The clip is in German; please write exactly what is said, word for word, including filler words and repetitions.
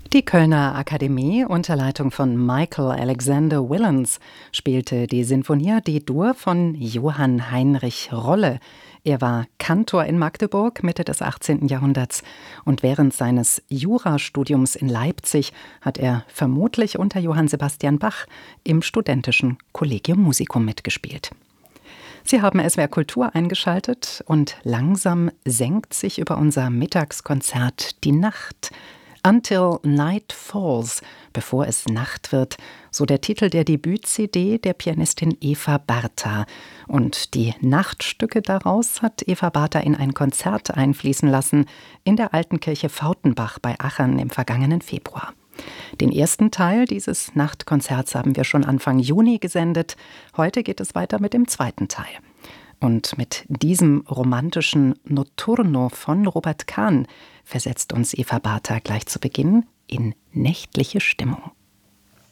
Die Kölner Akademie unter Leitung von Michael Alexander Willens spielte die Sinfonia D-Dur von Johann Heinrich Rolle. Er war Kantor in Magdeburg Mitte des achtzehnten. Jahrhunderts und während seines Jurastudiums in Leipzig hat er vermutlich unter Johann Sebastian Bach im studentischen Collegium Musicum mitgespielt. Sie haben S W R Kultur eingeschaltet und langsam senkt sich über unser Mittagskonzert die Nacht. Until Night Falls, bevor es Nacht wird, so der Titel der Debüt-C D der Pianistin Eva Bartha. Und die Nachtstücke daraus hat Eva Bartha in ein Konzert einfließen lassen in der Alten Kirche Fautenbach bei Achern im vergangenen Februar. Den ersten Teil dieses Nachtkonzerts haben wir schon Anfang Juni gesendet. Heute geht es weiter mit dem zweiten Teil. Und mit diesem romantischen Notturno von Robert Kahn versetzt uns Eva Bartha gleich zu Beginn in nächtliche Stimmung.